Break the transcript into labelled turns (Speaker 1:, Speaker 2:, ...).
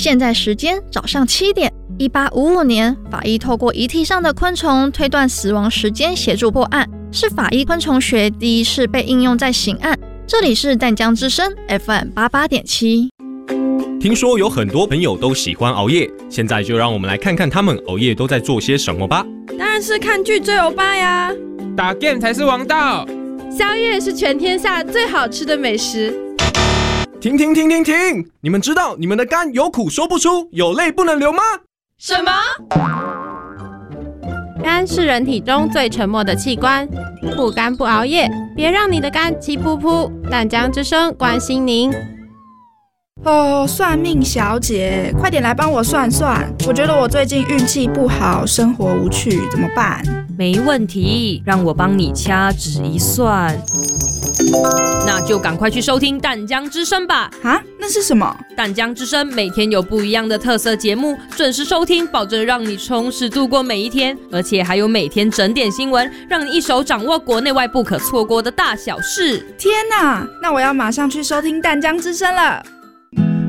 Speaker 1: 现在时间早上7点。1855年，法医透过遗体上的昆虫推断死亡时间，协助破案，是法医昆虫学第一次被应用在刑案。这里是淡江之声 FM88.7。
Speaker 2: 听说有很多朋友都喜欢熬夜，现在就让我们来看看他们熬夜都在做些什么吧。
Speaker 3: 当然是看剧追欧巴呀，
Speaker 4: 打 game 才是王道，
Speaker 3: 宵夜是全天下最好吃的美食。
Speaker 2: 停！你们知道你们的肝有苦说不出，有泪不能流吗？
Speaker 3: 什么？
Speaker 5: 肝是人体中最沉默的器官，不肝不熬夜，别让你的肝气噗噗。淡江之声关心您。
Speaker 6: 哦，算命小姐，快点来帮我算算。我觉得我最近运气不好，生活无趣，怎么办？
Speaker 7: 没问题，让我帮你掐指一算。那就赶快去收听淡江之声吧。
Speaker 6: 啊，那是什么？
Speaker 7: 淡江之声每天有不一样的特色节目，准时收听，保证让你充实度过每一天。而且还有每天整点新闻，让你一手掌握国内外不可错过的大小事。
Speaker 6: 天哪，那我要马上去收听淡江之声了。